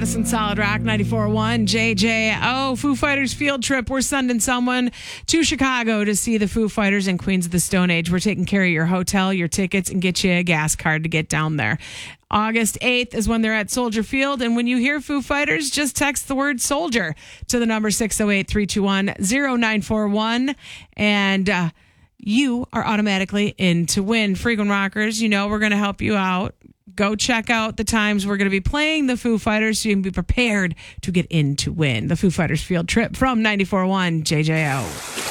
Madison Solid Rock 94.1 JJO Foo Fighters field trip. We're sending someone to Chicago to see the Foo Fighters and Queens of the Stone Age. We're taking care of your hotel, your tickets, and get you a gas card to get down there. August 8th is when they're at Soldier Field. And when you hear Foo Fighters, just text the word soldier to the number 608-321-0941. And you are automatically in to win. Frequent Rockers, you know we're going to help you out. Go check out the times we're going to be playing the Foo Fighters so you can be prepared to get in to win. The Foo Fighters field trip from 94.1 JJO.